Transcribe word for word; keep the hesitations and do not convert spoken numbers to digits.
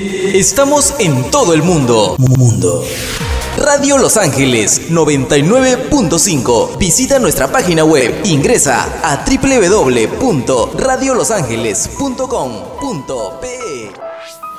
Estamos en todo el mundo. Mundo. Radio Los Ángeles noventa y nueve punto cinco. Visita nuestra página web. Ingresa a doble u doble u doble u punto radio los ángeles punto com punto pe.